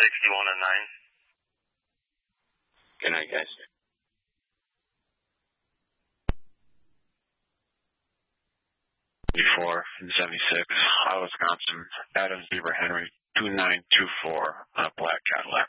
61 and 9. Good night, guys. Before 76, Wisconsin, Adams Beaver Henry 2924 on a black Cadillac.